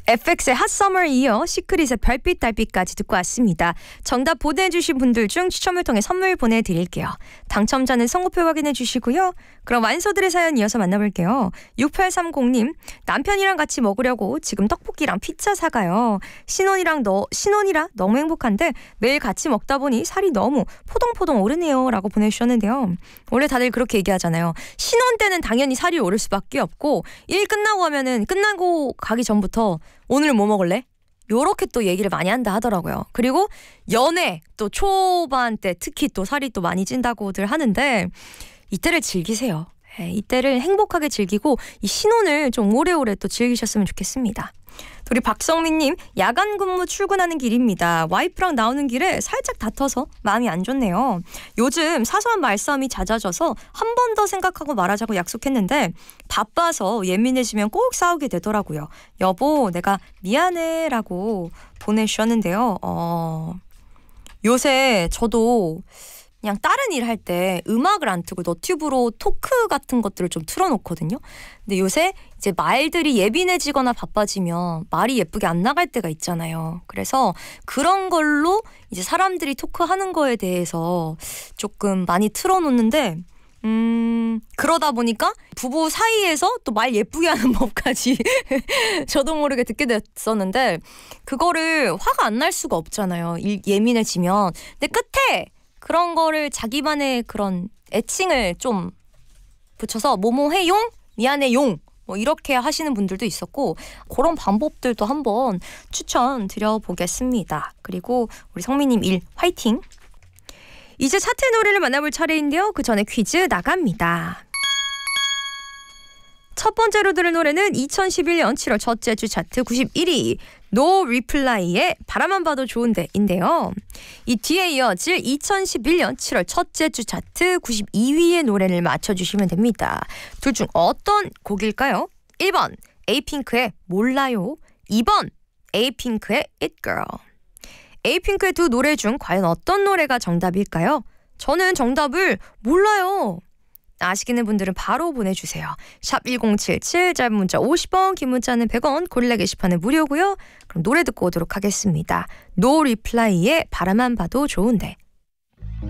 FX의 Hot Summer 이어 시크릿의 별빛 달빛까지 듣고 왔습니다. 정답 보내주신 분들 중 추첨을 통해 선물 보내드릴게요. 당첨자는 선고표 확인해 주시고요. 그럼 완소들의 사연 이어서 만나볼게요. 6830님, 남편이랑 같이 먹으려고 지금 떡볶이랑 피자 사가요. 신혼이라 너무 행복한데 매일 같이 먹다 보니 살이 너무 포동포동 오르네요 라고 보내주셨는데요. 원래 다들 그렇게 얘기하잖아요. 신혼 때는 당연히 살이 오를 수밖에 없고 일 끝나고 가기 전부터 오늘 뭐 먹을래? 요렇게 또 얘기를 많이 한다 하더라고요. 그리고 연애 또 초반 때 특히 또 살이 또 많이 찐다고들 하는데 이때를 즐기세요. 이때를 행복하게 즐기고 이 신혼을 좀 오래오래 또 즐기셨으면 좋겠습니다. 우리 박성민님, 야간 근무 출근하는 길입니다. 와이프랑 나오는 길에 살짝 다퉈서 마음이 안 좋네요. 요즘 사소한 말싸움이 잦아져서 한 번 더 생각하고 말하자고 약속했는데 바빠서 예민해지면 꼭 싸우게 되더라고요. 여보, 내가 미안해 라고 보내주셨는데요. 요새 저도 그냥 다른 일 할 때 음악을 안 틀고 너튜브로 토크 같은 것들을 좀 틀어놓거든요. 근데 요새 이제 말들이 예민해지거나 바빠지면 말이 예쁘게 안 나갈 때가 있잖아요. 그래서 그런 걸로 이제 사람들이 토크하는 거에 대해서 조금 많이 틀어놓는데 그러다 보니까 부부 사이에서 또 말 예쁘게 하는 법까지 저도 모르게 듣게 됐었는데 그거를 화가 안 날 수가 없잖아요. 예민해지면. 근데 끝에 그런 거를 자기만의 그런 애칭을 좀 붙여서 뭐뭐해용? 미안해용? 뭐 이렇게 하시는 분들도 있었고 그런 방법들도 한번 추천드려보겠습니다. 그리고 우리 성민님 일 화이팅! 이제 차트 노래를 만나볼 차례인데요. 그 전에 퀴즈 나갑니다. 첫 번째로 들을 노래는 2011년 7월 첫째 주 차트 91위 No Reply의 바라만 봐도 좋은데인데요. 이 뒤에 이어질 2011년 7월 첫째 주 차트 92위의 노래를 맞춰주시면 됩니다. 둘 중 어떤 곡일까요? 1번 에이핑크의 몰라요, 2번 에이핑크의 It Girl. 에이핑크의 두 노래 중 과연 어떤 노래가 정답일까요? 저는 정답을 몰라요. 아시겠는 분들은 바로 보내주세요. 샵 1077, 짧은 문자 50원, 긴 문자는 100원, 고릴라 게시판은 무료고요. 그럼 노래 듣고 오도록 하겠습니다. No Reply의 바라만 봐도 좋은데.